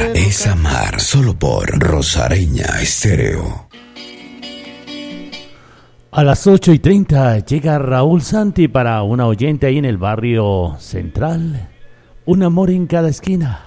es amar, solo por Rosareña Estéreo. A las 8:30 llega Raúl Santi para una oyente ahí en el barrio central. Un amor en cada esquina.